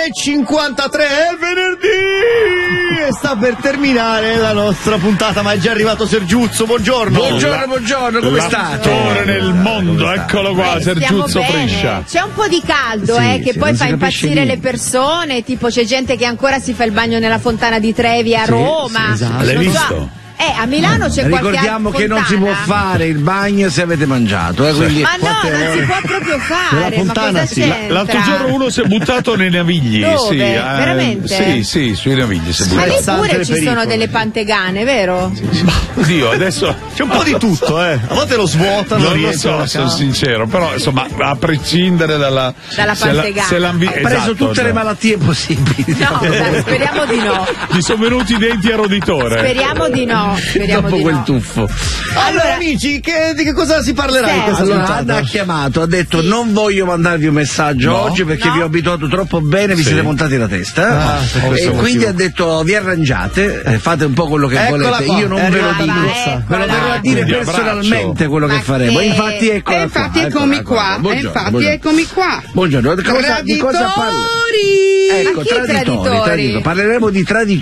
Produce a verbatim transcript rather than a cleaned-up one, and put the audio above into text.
e cinquantatré, è venerdì e sta per terminare la nostra puntata, ma è già arrivato Sergiuzzo, buongiorno. Buongiorno, buongiorno, come state? L'attore nel mondo, eccolo qua, Sergiuzzo Friscia. C'è un po' di caldo, Sì, eh, che sì, poi non fa si capisce impazzire niente. le persone, tipo c'è gente che ancora si fa il bagno nella fontana di Trevi a Sì, Roma. sì, esatto. L'hai Non so- visto? Eh, a Milano c'è qualche Ricordiamo che non si può fontana? fare il bagno se avete mangiato, eh, quindi Ma no, non si può proprio fare, Nella fontana, ma cosa sì. c'entra? L'altro giorno uno si è buttato nei Navigli. Dove? Sì, eh, Veramente? Sì, sì, sui Navigli si è Ma buttato. lì Sante pure ci pericolo. sono delle pantegane, vero? Oddio, adesso C'è un po' di tutto, eh. A volte lo svuotano, non lo rientrano so, a sono casa. sincero, però insomma, a prescindere dalla Dalla se la- pantegana. se l'ambi- ha preso esatto, tutte cioè, le malattie possibili. No, dai, speriamo di no. gli sono venuti i denti a roditore. Speriamo di no. Speriamo Dopo di quel no. tuffo. Allora, amici, che, di che cosa si parlerà in Sì. questa Allora puntata? Anna ha chiamato, ha detto non voglio mandarvi un messaggio No. oggi perché No. vi ho abituato troppo bene, vi Sì. siete montati la testa. Ah, per e questo quindi motivo. ha detto vi arrangiate, eh, fate un po' quello che Eccola volete, qua, io non è ve lo arrivata dico, Rossa. ve lo verrò a dire Quindi personalmente abbraccio. quello che Ma faremo. che- Infatti eccola E infatti qua, eccomi eccola qua, e Buongiorno, infatti buongiorno. eccomi qua. Buongiorno, di cosa, di cosa parla? Traditori! Ecco, Ma chi traditori, traditori? traditori. Parleremo di traditori.